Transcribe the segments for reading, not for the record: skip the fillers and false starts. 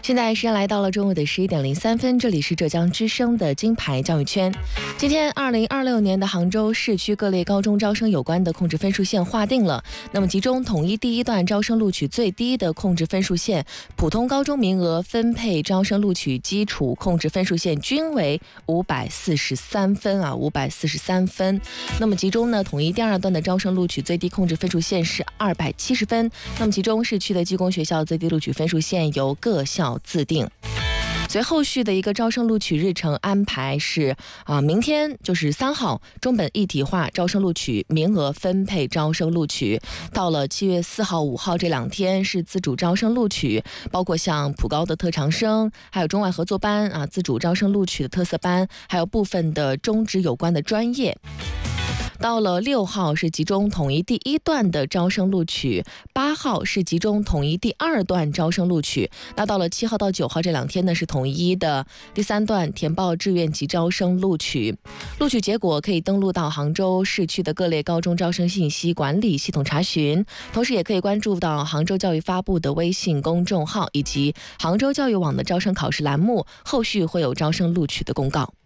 现在时间来到了中午的11:03，这里是浙江之声的金牌教育圈。今天2026年的杭州市区各类高中招生有关的控制分数线划定了，那么其中统一第一段招生录取最低的控制分数线，普通高中名额分配招生录取基础控制分数线均为543分543分。那么其中呢，统一第二段的招生录取最低控制分数线是270分。那么其中市区的技工学校最低录取分数线由各校自定。所以后续的一个招生录取日程安排是明天就是3号中本一体化招生录取名额分配招生录取，到了7月4号、5号这2天是自主招生录取，包括像普高的特长生，还有中外合作班自主招生录取的特色班，还有部分的中职有关的专业。到了6号是集中统一第一段的招生录取，8号是集中统一第二段招生录取。那到了7号到9号这2天呢，是统一的第3段填报志愿及招生录取。录取结果可以登录到杭州市区的各类高中招生信息管理系统查询，同时也可以关注到杭州教育发布的微信公众号以及杭州教育网的招生考试栏目，后续会有招生录取的公告。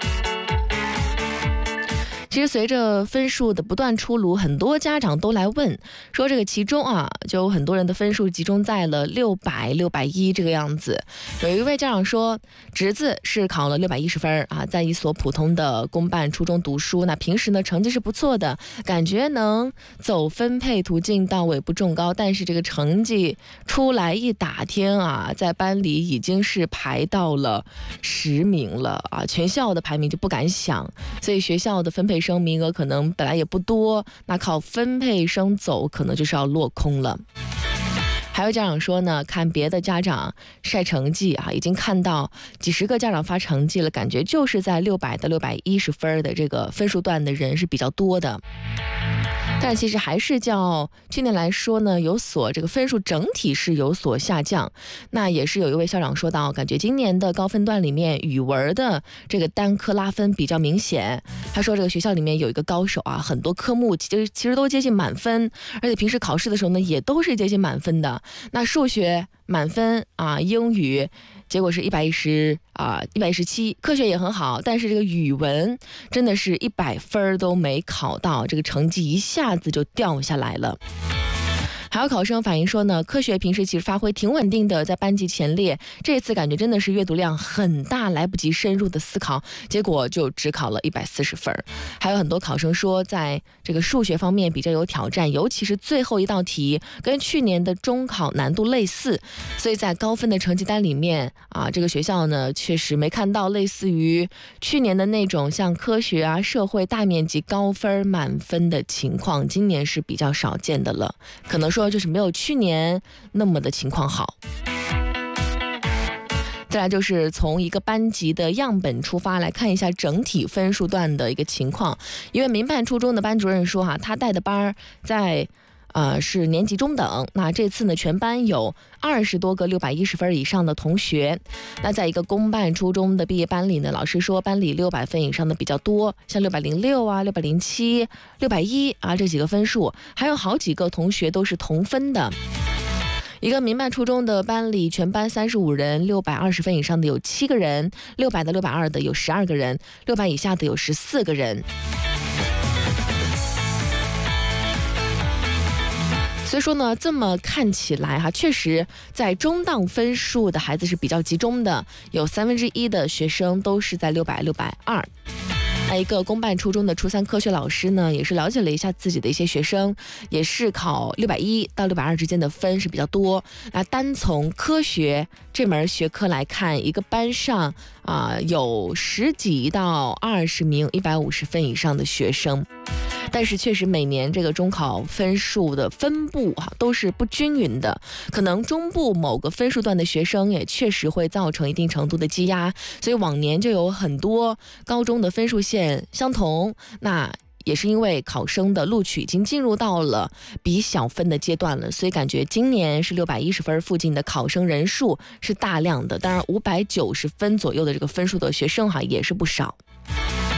其实随着分数的不断出炉，很多家长都来问说，这个其中就有很多人的分数集中在了600、610这个样子。有一位家长说，侄子是考了610分在一所普通的公办初中读书，那平时呢成绩是不错的，感觉能走分配途径到尾部中高，但是这个成绩出来一打听在班里已经是排到了10名了全校的排名就不敢想，所以学校的分配生名额可能本来也不多，那靠分配生走可能就是要落空了。还有家长说呢，看别的家长晒成绩已经看到几十个家长发成绩了，感觉就是在600到610分的这个分数段的人是比较多的。但其实还是较去年来说呢，这个分数整体是有所下降。那也是有一位校长说到，感觉今年的高分段里面语文的这个单科拉分比较明显。他说这个学校里面有一个高手很多科目其实都接近满分，而且平时考试的时候呢也都是接近满分的。那数学满分英语结果是117，科学也很好，但是这个语文真的是100分都没考到，这个成绩一下子就掉下来了。还有考生反映说呢，科学平时其实发挥挺稳定的，在班级前列，这次感觉真的是阅读量很大，来不及深入的思考，结果就只考了140分。还有很多考生说，在这个数学方面比较有挑战，尤其是最后一道题跟去年的中考难度类似，所以在高分的成绩单里面这个学校呢确实没看到类似于去年的那种像科学社会大面积高分满分的情况，今年是比较少见的了，可能说就是没有去年那么的情况好。再来就是从一个班级的样本出发来看一下整体分数段的一个情况。因为民办初中的班主任说他带的班在是年级中等，那这次呢全班有20多个610分以上的同学。那在一个公办初中的毕业班里呢，老师说班里600分以上的比较多，像606、607、610这几个分数，还有好几个同学都是同分的。一个民办初中的班里，全班35人，620分以上的有7个人，600的、620的有12个人，600以下的有14个人。所以说呢，这么看起来确实在中档分数的孩子是比较集中的，有1/3的学生都是在600、620。那一个公办初中的初3科学老师呢，也是了解了一下自己的一些学生，也是考610到620之间的分是比较多。那单从科学这门学科来看，一个班上有10几到20名150分以上的学生。但是确实每年这个中考分数的分布都是不均匀的，可能中部某个分数段的学生也确实会造成一定程度的积压，所以往年就有很多高中的分数线相同，那也是因为考生的录取已经进入到了比小分的阶段了，所以感觉今年是610分附近的考生人数是大量的，当然590分左右的这个分数的学生也是不少。